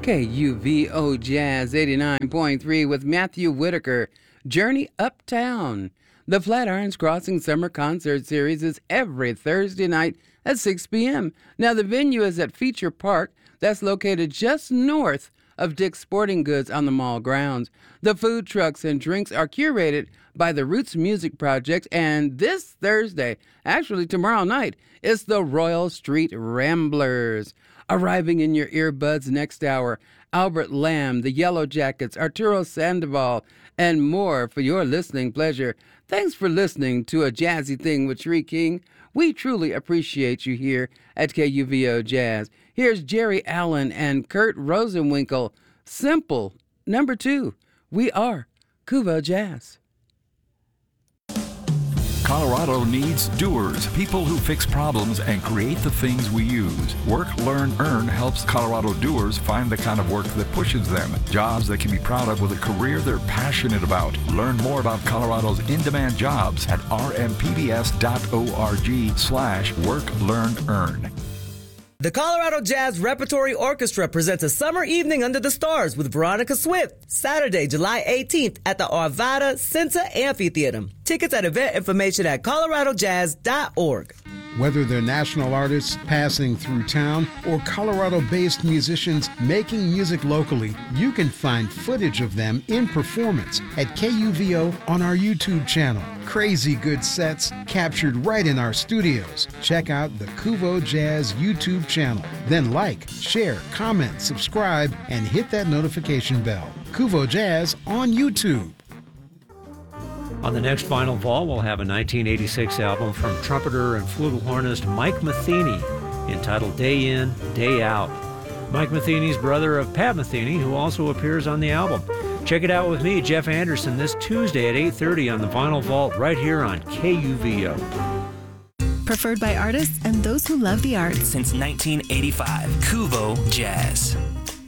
KUVO Jazz 89.3 with Matthew Whitaker. Journey Uptown. The Flatirons Crossing Summer Concert Series is every Thursday night at 6 p.m. Now, the venue is at Feature Park. That's located just north of Dick's Sporting Goods on the mall grounds. The food trucks and drinks are curated by the Roots Music Project, and this Thursday, actually tomorrow night, is the Royal Street Ramblers. Arriving in your earbuds next hour, Albert Lamb, the Yellow Jackets, Arturo Sandoval, and more for your listening pleasure. Thanks for listening to A Jazzy Thing with Sheree King. We truly appreciate you here at KUVO Jazz. Here's Jerry Allen and Kurt Rosenwinkel. Simple. Number 2. We are KUVO Jazz. Colorado needs doers, people who fix problems and create the things we use. Work, Learn, Earn helps Colorado doers find the kind of work that pushes them. Jobs they can be proud of with a career they're passionate about. Learn more about Colorado's in-demand jobs at rmpbs.org/Work, Learn, Earn. The Colorado Jazz Repertory Orchestra presents a summer evening under the stars with Veronica Swift, Saturday, July 18th at the Arvada Cinta Amphitheater. Tickets and event information at coloradojazz.org. Whether they're national artists passing through town or Colorado-based musicians making music locally, you can find footage of them in performance at KUVO on our YouTube channel. Crazy good sets captured right in our studios. Check out the KUVO Jazz YouTube channel. Then like, share, comment, subscribe, and hit that notification bell. KUVO Jazz on YouTube. On the next Vinyl Vault, we'll have a 1986 album from trumpeter and flugelhornist Mike Metheny entitled Day In, Day Out. Mike Metheny's brother of Pat Metheny, who also appears on the album. Check it out with me, Jeff Anderson, this Tuesday at 8:30 on the Vinyl Vault right here on KUVO. Preferred by artists and those who love the arts. Since 1985, KUVO Jazz.